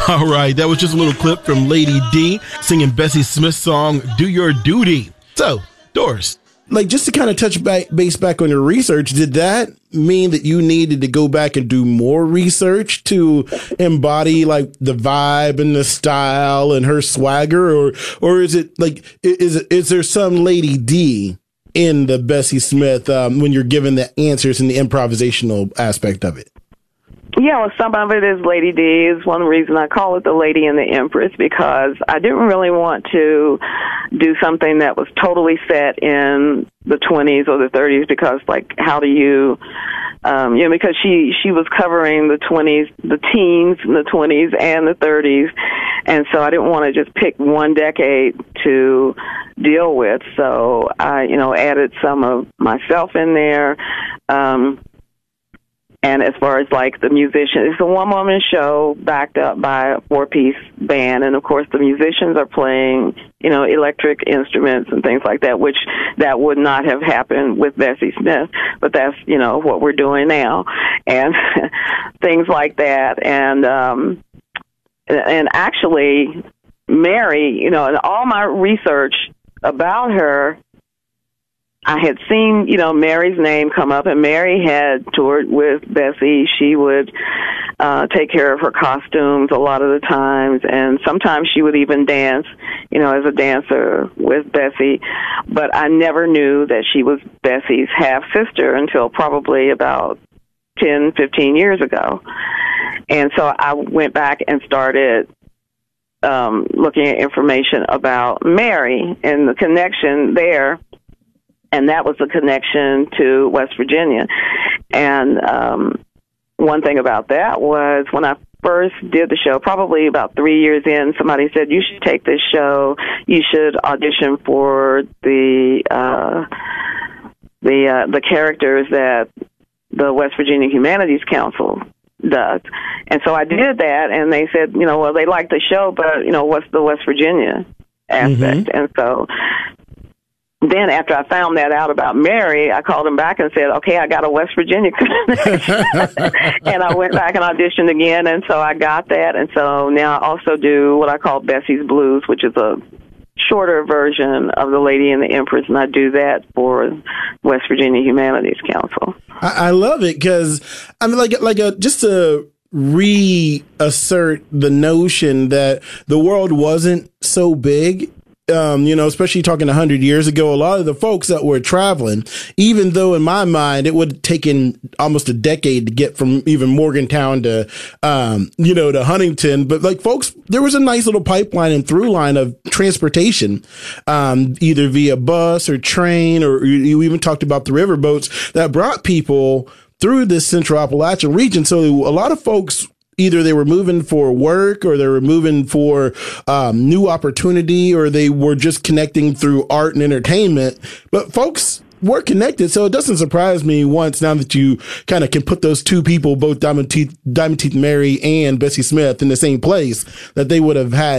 All right, that was just a little clip from Lady D singing Bessie Smith's song, Do Your Duty. So, Doris. Like, just to kind of touch base back on your research, did that mean that you needed to go back and do more research to embody like the vibe and the style and her swagger, or is it like is there some Lady D in the Bessie Smith when you're given the answers and the improvisational aspect of it? Yeah, well, some of it is Lady D. Is one reason I call it the Lady and the Empress, because I didn't really want to do something that was totally set in the 20s or the 30s, because, like, how do you, because she was covering the 20s, the teens, the 20s, and the 30s, and so I didn't want to just pick one decade to deal with. So I, added some of myself in there. And as far as, like, the musician, it's a one-woman show backed up by a four-piece band. And, of course, the musicians are playing, electric instruments and things like that, which that would not have happened with Bessie Smith. But that's, what we're doing now. And things like that. And actually, Mary, in all my research about her, I had seen, Mary's name come up, and Mary had toured with Bessie. She would take care of her costumes a lot of the times, and sometimes she would even dance, as a dancer with Bessie. But I never knew that she was Bessie's half-sister until probably about 10, 15 years ago. And so I went back and started looking at information about Mary and the connection there. And that was a connection to West Virginia. And one thing about that was when I first did the show, probably about 3 years in, somebody said, you should take this show. You should audition for the characters that the West Virginia Humanities Council does. And so I did that, and they said, well, they like the show, but, what's the West Virginia aspect? Mm-hmm. And so then after I found that out about Mary, I called him back and said, okay, I got a West Virginia connection. And I went back and auditioned again, and so I got that. And so now I also do what I call Bessie's Blues, which is a shorter version of The Lady and the Empress, and I do that for West Virginia Humanities Council. I love it because, I mean, just to reassert the notion that the world wasn't so big. Especially talking 100 years ago, a lot of the folks that were traveling, even though in my mind it would have taken almost a decade to get from even Morgantown to, to Huntington. But like folks, there was a nice little pipeline and through line of transportation, either via bus or train, or you even talked about the river boats that brought people through this Central Appalachian region. So a lot of folks, either they were moving for work or they were moving for new opportunity, or they were just connecting through art and entertainment. But folks were connected. So it doesn't surprise me once now that you kind of can put those two people, both Diamond Teeth Mary and Bessie Smith, in the same place, that they would have had